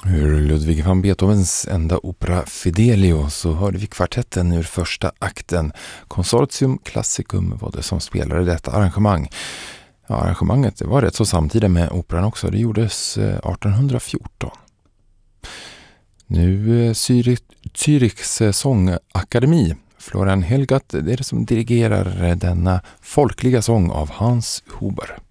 Ur Ludwig van Beethovens enda opera Fidelio så hörde vi kvartetten ur första akten. Consortium Classicum var det som spelade detta arrangemang. Ja, arrangemanget var rätt så samtida med operan också. Det gjordes 1814. Nu Zürichs sångakademi. Florian Helgat, det är det som dirigerar denna folkliga sång av Hans Huber.